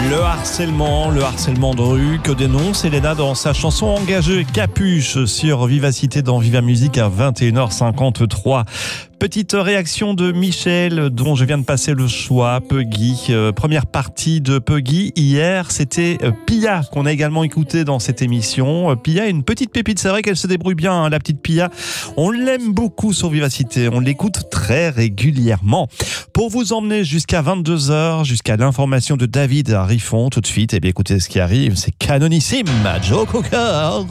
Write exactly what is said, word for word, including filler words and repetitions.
Le harcèlement, le harcèlement de rue que dénonce Elena dans sa chanson engagée Capuche sur Vivacité dans Viva Musique à vingt et une heures cinquante-trois. Petite réaction de Michel dont je viens de passer le choix, Peggy. Euh, première partie de Peggy hier, c'était euh, Pia qu'on a également écouté dans cette émission. Euh, Pia est une petite pépite, c'est vrai qu'elle se débrouille bien, hein, la petite Pia. On l'aime beaucoup sur Vivacité, on l'écoute très régulièrement. Pour vous emmener jusqu'à vingt-deux heures, jusqu'à l'information de David Riffon, tout de suite, eh bien écoutez ce qui arrive, c'est canonissime, Joe Cocker.